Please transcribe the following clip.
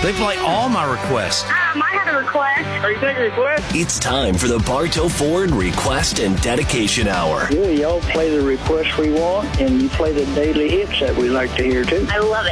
They play all my requests. I have a request. Are you taking requests? It's time for the Bartow Ford Request and Dedication Hour. Yeah, y'all play the requests we want, and you play the daily hits that we like to hear, too. I love it.